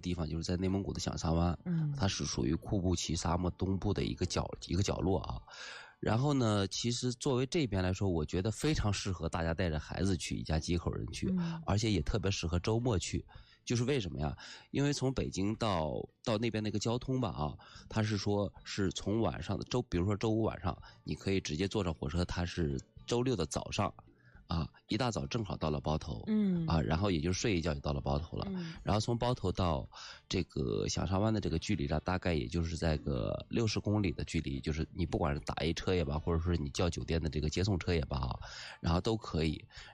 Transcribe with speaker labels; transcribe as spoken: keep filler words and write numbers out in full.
Speaker 1: 地方就是在内蒙古的响沙湾，
Speaker 2: 嗯，
Speaker 1: 它是属于库布齐沙漠东部的一个角一个角落啊。然后呢，其实作为这边来说，我觉得非常适合大家带着孩子去，一家几口人去，
Speaker 2: 嗯、
Speaker 1: 而且也特别适合周末去。就是为什么呀？因为从北京到到那边那个交通吧啊，它是说是从晚上的周，比如说周五晚上，你可以直接坐上火车，它是周六的早上。啊，一大早正好到了包头，
Speaker 2: 嗯，
Speaker 1: 啊，然后也就睡一觉就到了包头了，
Speaker 2: 嗯，
Speaker 1: 然后从包头到这个响沙湾的这个距离上，大概也就是在个六十公里的距离，就是你不管是打一车也罢，或者说你叫酒店的这个接送车也罢，然后都可以。